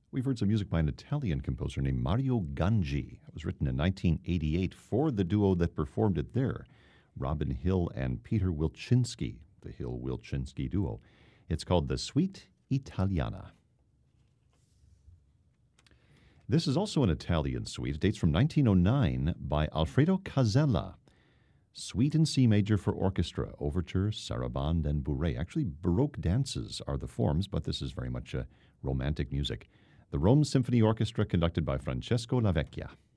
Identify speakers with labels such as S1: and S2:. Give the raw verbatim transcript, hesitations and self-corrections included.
S1: We've heard some music by an Italian composer named Mario Ganji. It was written in nineteen eighty-eight for the duo that performed it there, Robin Hill and Peter Wilczynski, the Hill-Wilczynski duo. It's called The Suite Italiana. This is also an Italian suite. It dates from nineteen oh nine by Alfredo Casella. Suite in C major for orchestra, overture, sarabande, and bourrée. Actually, Baroque dances are the forms, but this is very much a romantic music. The Rome Symphony Orchestra, conducted by Francesco Lavecchia.